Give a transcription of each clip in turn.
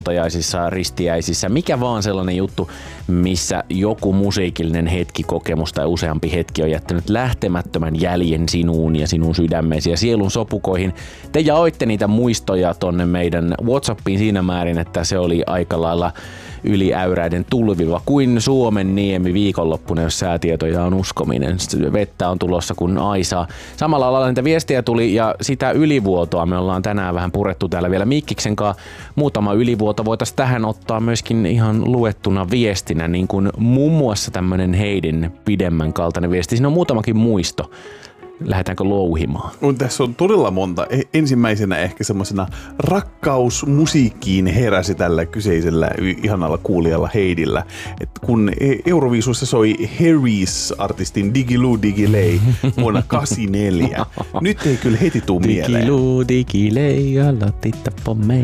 hautajaisissa, ristiäisissä, mikä vaan sellainen juttu, missä joku musiikillinen hetki, kokemus tai useampi hetki on jättänyt lähtemättömän jäljen sinuun ja sinun sydämeesi ja sielun sopukoihin. Te jaoitte niitä muistoja tonne meidän WhatsAppiin siinä määrin, että se oli aika lailla yliäyräiden tulviva kuin Suomen niemi viikonloppuna, jos säätietoja on uskominen. Vettä on tulossa kuin aisaa. Samalla lailla niitä viestiä tuli ja sitä ylivuotoa me ollaan tänään vähän purettu täällä vielä Mikkiksen kanssa. Muutama ylivuoto voitaisiin tähän ottaa myöskin ihan luettuna viestinä, niin kuin muun muassa tämmönen Heidin pidemmän kaltainen viesti. Siinä on muutamakin muisto. Lähdetäänkö louhimaan? Tässä on todella monta. Ensimmäisenä ehkä semmoisena rakkaus musiikkiin heräsi tällä kyseisellä ihanalla kuulijalla Heidillä. Et kun Euroviisussa soi Harrys-artistin Digiloo Digiley vuonna 1984. Nyt ei kyllä heti tuu mieleen. Digiloo Digiley, alla titta på mig.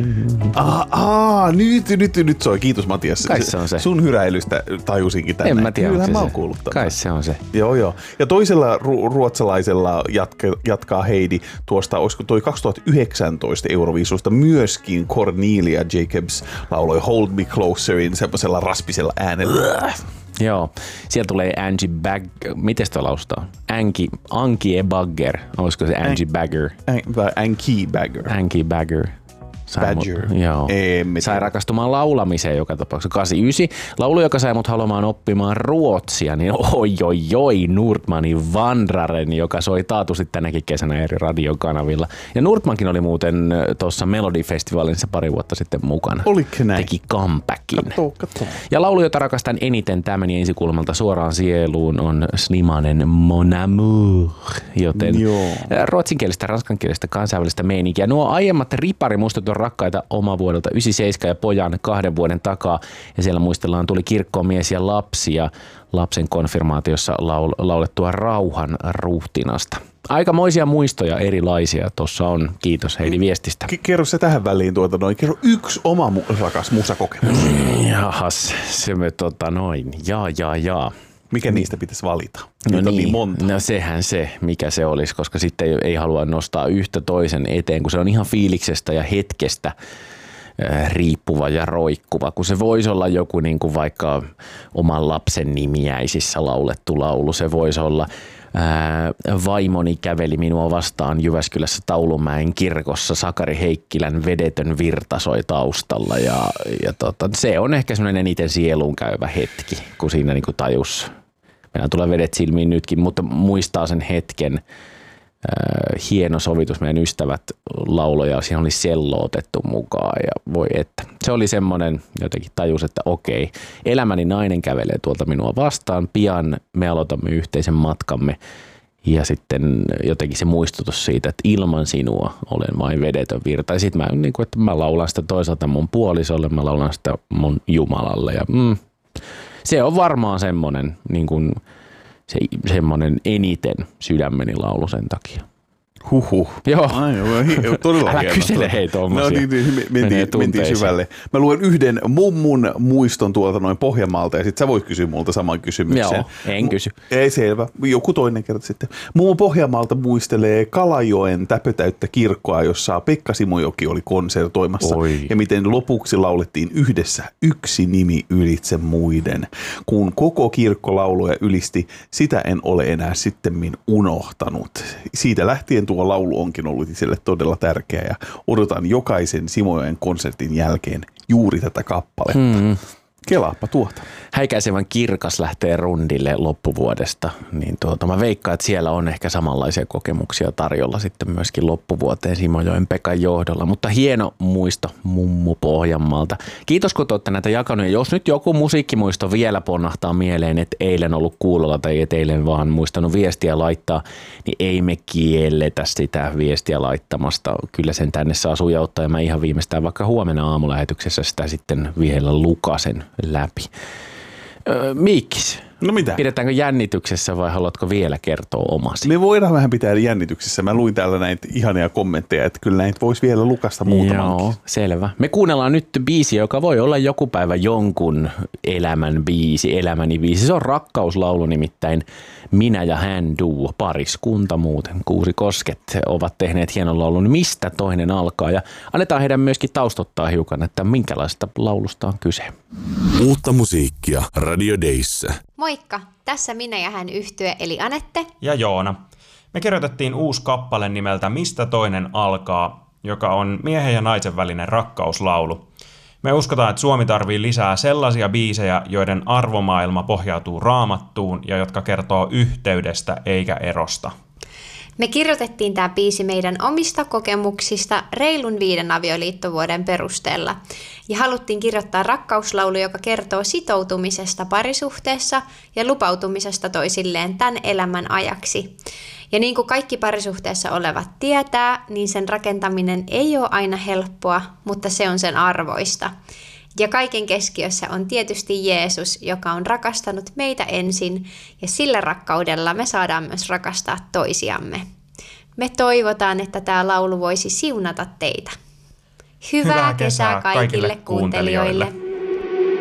Nyt soi. Kiitos Matias. Kai se on se. Sun hyräilystä tajusinkin tänne. En mä tiedä. Kyllähän mä oon kuullut tämän. Kai se on se. Joo. Ja toisella ruotsalaisella jatkaa Heidi tuosta, olisiko toi 2019 Euroviisusta myöskin Cornelia Jacobs lauloi Hold Me Closerin semmoisella raspisella äänellä. Joo, sieltä tulee Angie Bagger. Miten sitä laustaa? Ankie Bagger. Olisiko se Angie Bagger? Ankie Bagger. Ankie Bagger. Badger. Joo. Sai rakastumaan laulamiseen joka tapauksessa. 89. Laulu, joka sai mut haluamaan oppimaan ruotsia, niin oi, Nordmanin Vandraren, joka soi taatusti tänäkin kesänä eri radiokanavilla. Ja Nordmankin oli muuten tuossa Melodifestivalissa pari vuotta sitten mukana. Oliko näin? Teki comebackin. Katso. Ja laulu, jota rakastan eniten, tämä meni ensikulmalta suoraan sieluun, on Slimanen Mon Amour, joten ruotsinkielistä, ranskankielistä, kansainvälistä meininkiä. Nuo aiemmat riparimuistot on rakkaita oma vuodelta 97 ja pojan 2 vuoden takaa. Ja siellä muistellaan tuli kirkkoon mies ja lapsi ja lapsen konfirmaatiossa laulettua rauhan ruhtinasta. Aikamoisia muistoja erilaisia tuossa on. Kiitos Heidi viestistä. Kerro se tähän väliin kerro yksi oma rakas musakokemus. Jahas, se me jaa. Mikä niistä pitäisi valita? No niin monta. No sehän se, mikä se olisi, koska sitten ei halua nostaa yhtä toisen eteen, kun se on ihan fiiliksestä ja hetkestä riippuva ja roikkuva, kun se voisi olla joku niin kuin vaikka oman lapsen nimiäisissä laulettu laulu, se voisi olla vaimoni käveli minua vastaan Jyväskylässä Taulumäen kirkossa, Sakari Heikkilän Vedetön virta soi taustalla ja se on ehkä semmoinen eniten sieluun käyvä hetki, kun siinä niin kuin tajus. Meillä tulee vedet silmiin nytkin, mutta muistaa sen hetken. Hieno sovitus, meidän ystävät lauloja, siihen oli sello otettu mukaan ja voi että. Se oli semmoinen, jotenkin tajus, että okei, elämäni nainen kävelee tuolta minua vastaan, pian me aloitamme yhteisen matkamme ja sitten jotenkin se muistutus siitä, että ilman sinua olen vain vedetön virta. Ja sitten mä laulan sitä toisaalta mun puolisolle, mä laulan sitä mun Jumalalle ja se on varmaan semmoinen niin kuin semmoinen eniten sydämeni laulu sen takia. Huhhuh. Joo. Todella älä hieno. kysele hei tommosia. No mentiin syvälle. Mä luen yhden mummun muiston tuolta noin Pohjanmaalta ja sit sä voit kysyä multa saman kysymyksen. Joo, en kysy. Ei selvä. Joku toinen kerta sitten. Mummu Pohjanmaalta muistelee Kalajoen täpötäyttä kirkkoa, jossa Pekka Simojoki oli konsertoimassa. Oi. Ja miten lopuksi laulettiin yhdessä yksi nimi ylitse muiden. Kun koko kirkko lauluja ylisti, sitä en ole enää sittemmin unohtanut. Siitä lähtien tuo laulu onkin ollut itselle todella tärkeä ja odotan jokaisen Simojoen konsertin jälkeen juuri tätä kappaletta. Kelaappa tuota. Häikäisevän kirkas lähtee rundille loppuvuodesta, niin mä veikkaan, että siellä on ehkä samanlaisia kokemuksia tarjolla sitten myöskin loppuvuoteen Simojoen Pekan johdolla, mutta hieno muisto mummu Pohjanmaalta. Kiitos kun te olette näitä jakanut ja jos nyt joku musiikkimuisto vielä ponnahtaa mieleen, että eilen ollut kuulolla tai et eilen vaan muistanut viestiä laittaa, niin ei me kielletä sitä viestiä laittamasta. Kyllä sen tänne saa sujauttaa ja mä ihan viimeistään vaikka huomenna aamulähetyksessä sitä sitten vielä lukasen läpi. Miksi? No mitä? Pidetäänkö jännityksessä vai haluatko vielä kertoa omasi? Me voidaan vähän pitää jännityksessä. Mä luin täällä näitä ihania kommentteja, että kyllä näitä voisi vielä lukasta muutamankin. Joo, selvä. Me kuunnellaan nyt biisiä, joka voi olla joku päivä jonkun elämän biisi, elämäni biisi. Se on rakkauslaulu, nimittäin Minä ja hän duo, pariskunta muuten. Kuusi Kosket ovat tehneet hienon laulun. Mistä toinen alkaa? Ja annetaan heidän myöskin taustottaa hiukan, että minkälaista laulusta on kyse. Uutta musiikkia Radio Dayssä. Moikka! Tässä minä ja hän yhtye eli Anette ja Joona. Me kirjoitettiin uusi kappale nimeltä Mistä toinen alkaa, joka on miehen ja naisen välinen rakkauslaulu. Me uskotaan, että Suomi tarvii lisää sellaisia biisejä, joiden arvomaailma pohjautuu Raamattuun ja jotka kertoo yhteydestä eikä erosta. Me kirjoitettiin tämä biisi meidän omista kokemuksista reilun 5 avioliittovuoden perusteella. Ja haluttiin kirjoittaa rakkauslaulu, joka kertoo sitoutumisesta parisuhteessa ja lupautumisesta toisilleen tämän elämän ajaksi. Ja niin kuin kaikki parisuhteessa olevat tietää, niin sen rakentaminen ei ole aina helppoa, mutta se on sen arvoista. Ja kaiken keskiössä on tietysti Jeesus, joka on rakastanut meitä ensin, ja sillä rakkaudella me saadaan myös rakastaa toisiamme. Me toivotaan, että tämä laulu voisi siunata teitä. Hyvää kesää kaikille kuuntelijoille!